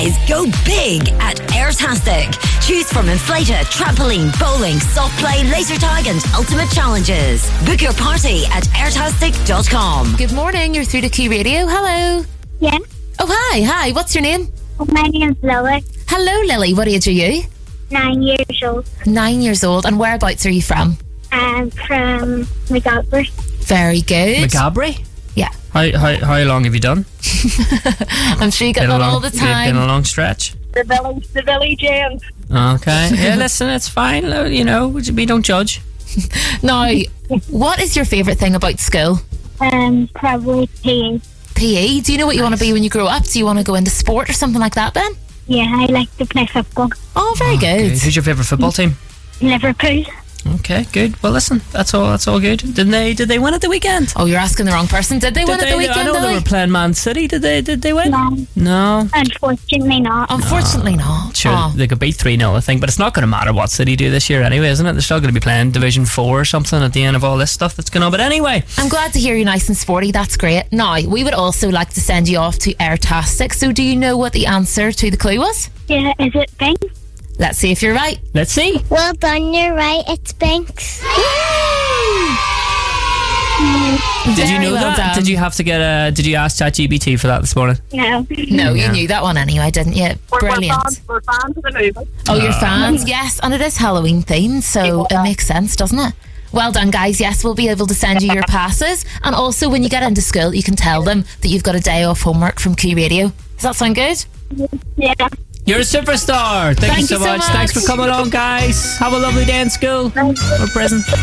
Is go big at Airtastic. Choose from inflator, trampoline, bowling, soft play, laser tag and ultimate challenges. Book your party at airtastic.com. Good morning, you're through to Key Radio. Hello. Yeah. Oh, hi. What's your name? My name's Lily. Hello, Lily. What age are you? 9 years old. 9 years old. And whereabouts are you from? I'm from McGalbury. Very good. McGabry? Yeah. How long have you done? I'm sure you get that all the time. Been a long stretch. The village end. Okay. Yeah, listen, it's fine. You know, we don't judge. Now, what is your favourite thing about school? Probably PE. PE? Do you know what you want to be when you grow up? Do you want to go into sport or something like that, Ben? Yeah, I like to play football. Oh, very good. Who's your favourite football team? Liverpool. Okay, good. Well, listen, that's all good. Did they win at the weekend? Oh, you're asking the wrong person. Did they win at the weekend? I know they were playing Man City. Did they win? No. Unfortunately not. Unfortunately not. Sure, Oh. they could beat 3-0, I think, but it's not going to matter what City do this year anyway, isn't it? They're still going to be playing Division 4 or something at the end of all this stuff that's going on. But anyway, I'm glad to hear you're nice and sporty. That's great. Now, we would also like to send you off to Airtastic. So do you know what the answer to the clue was? Yeah, is it Binks? Let's see if you're right. let's see. Well done, you're right, it's Binks. Did you Very know well that? done. Did you have to get did you ask ChatGPT for that this morning? No. No, Yeah. you knew that one anyway, didn't you? Brilliant. We're fans of the movie. Oh, you're fans? Yes, and it is Halloween themed, so it makes sense, doesn't it? Well done, guys. Yes, we'll be able to send you your passes. And also, when you get into school, you can tell them that you've got a day off homework from Q Radio. Does that sound good? Yeah. You're a superstar. Thank you so much. Thanks for coming along, guys. Have a lovely day in school or prison.